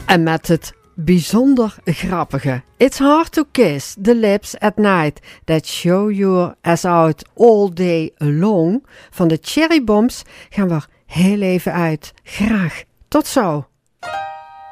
En met het bijzonder grappige It's hard to kiss the lips at night that show you're as out all day long van de Cherry Bombs gaan we er heel even uit. Graag tot zo!